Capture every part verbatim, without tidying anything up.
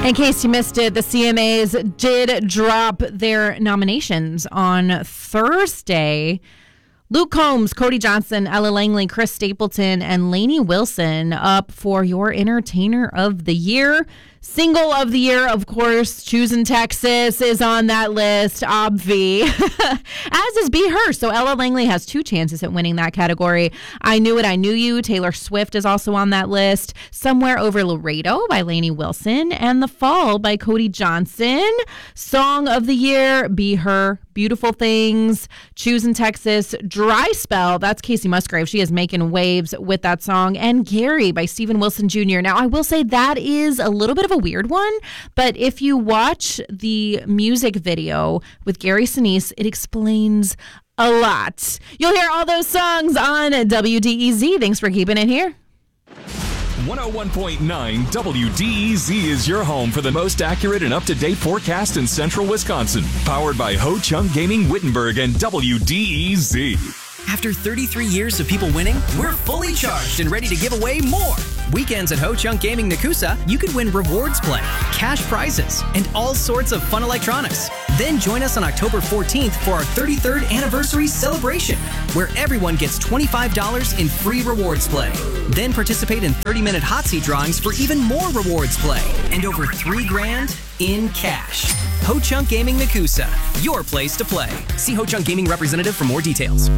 In case you missed it, the C M As did drop their nominations on Thursday. Luke Combs, Cody Johnson, Ella Langley, Chris Stapleton, and Lainey Wilson up for your Entertainer of the Year. Single of the Year, of course, Choosing Texas is on that list, obvi, as is Be Her. So Ella Langley has two chances at winning that category. I Knew It, I Knew You, Taylor Swift is also on that list. Somewhere Over Laredo by Lainey Wilson, and The Fall by Cody Johnson. Song of the Year, Be Her, Beautiful Things, Choosing Texas, Dry Spell, that's Casey Musgrave. She is making waves with that song. And Gary by Steven Wilson Junior Now, I will say that is a little bit of a weird one, but if you watch the music video with Gary Sinise, it explains a lot. You'll hear all those songs on W D E Z. Thanks for keeping it here. one oh one point nine W D E Z is your home for the most accurate and up-to-date forecast in central Wisconsin. Powered by Ho Chunk Gaming Wittenberg and W D E Z. After thirty-three years of people winning, we're fully charged and ready to give away more. Weekends at Ho Chunk Gaming Nakusa, you could win rewards play, cash prizes, and all sorts of fun electronics. Then join us on October fourteenth for our thirty-third anniversary celebration, where everyone gets twenty-five dollars in free rewards play. Then participate in thirty-minute hot seat drawings for even more rewards play and over three grand in cash. Ho Chunk Gaming Nakusa, your place to play. See Ho Chunk Gaming representative for more details.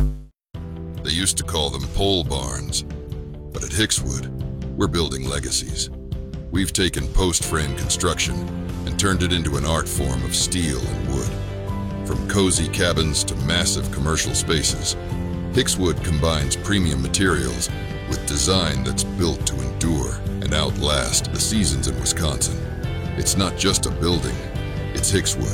They used to call them pole barns, but at Hickswood, we're building legacies. We've taken post-frame construction and turned it into an art form of steel and wood. From cozy cabins to massive commercial spaces, Hickswood combines premium materials with design that's built to endure and outlast the seasons in Wisconsin. It's not just a building, it's Hickswood.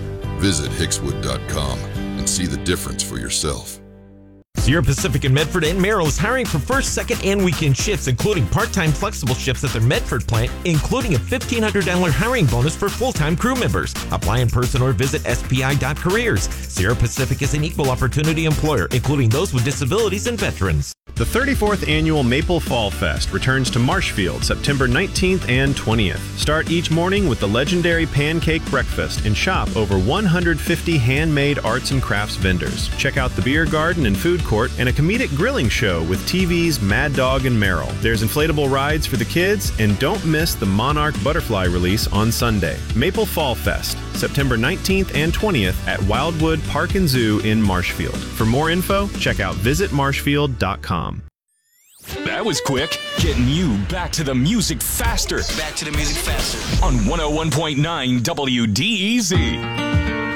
Visit hickswood dot com and see the difference for yourself. Sierra Pacific in Medford and Merrill is hiring for first, second, and weekend shifts, including part-time flexible shifts at their Medford plant, including a fifteen hundred dollars hiring bonus for full-time crew members. Apply in person or visit S P I dot careers. Sierra Pacific is an equal opportunity employer, including those with disabilities and veterans. The thirty-fourth Annual Maple Fall Fest returns to Marshfield September nineteenth and twentieth. Start each morning with the legendary pancake breakfast and shop over one hundred fifty handmade arts and crafts vendors. Check out the beer garden and food court and a comedic grilling show with T V's Mad Dog and Merrill. There's inflatable rides for the kids, and don't miss the Monarch Butterfly release on Sunday. Maple Fall Fest, September nineteenth and twentieth at Wildwood Park and Zoo in Marshfield. For more info, check out visit marshfield dot com. That was quick. Getting you back to the music faster. Back to the music faster. On one oh one point nine W D E Z.